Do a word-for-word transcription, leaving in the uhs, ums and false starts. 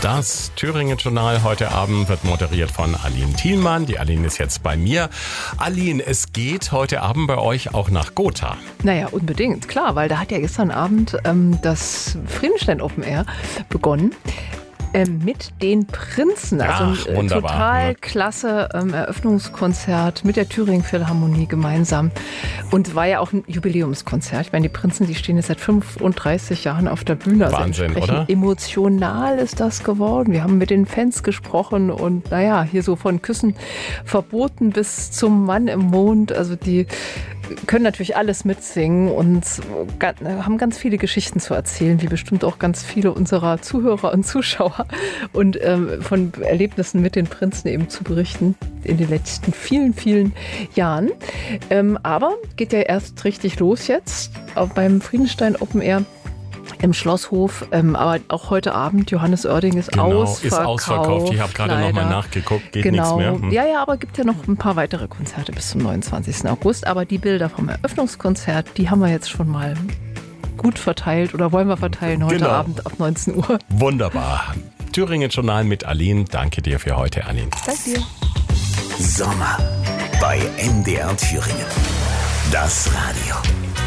Das Thüringen-Journal heute Abend wird moderiert von Aline Thielmann. Die Aline ist jetzt bei mir. Aline, es geht heute Abend bei euch auch nach Gotha. Naja, unbedingt, klar, weil da hat ja gestern Abend ähm, das Friedenstein Open Air begonnen. Ähm, mit den Prinzen. Also Ach, ein wunderbar, total ja. klasse ähm, Eröffnungskonzert mit der Thüringen Philharmonie gemeinsam. Und war ja auch ein Jubiläumskonzert. Ich meine, die Prinzen, die stehen jetzt seit fünfunddreißig Jahren auf der Bühne. Also Wahnsinn, oder? Emotional ist das geworden. Wir haben mit den Fans gesprochen und naja, hier so von Küssen verboten bis zum Mann im Mond. Also die können natürlich alles mitsingen und haben ganz viele Geschichten zu erzählen, wie bestimmt auch ganz viele unserer Zuhörer und Zuschauer und ähm, von Erlebnissen mit den Prinzen eben zu berichten in den letzten vielen, vielen Jahren. Ähm, aber geht ja erst richtig los jetzt auch beim Friedenstein Open Air im Schlosshof, ähm, aber auch heute Abend, Johannes Oerding ist Genau, ausverkauft. ist ausverkauft. Ich habe gerade nochmal nachgeguckt, geht genau. nichts mehr. Hm. Ja, ja, aber gibt ja noch ein paar weitere Konzerte bis zum neunundzwanzigsten August. Aber die Bilder vom Eröffnungskonzert, die haben wir jetzt schon mal gut verteilt oder wollen wir verteilen heute Genau. Abend ab neunzehn Uhr. Wunderbar. Thüringen-Journal mit Aline. Danke dir für heute, Aline. Danke dir. Sommer bei M D R Thüringen. Das Radio.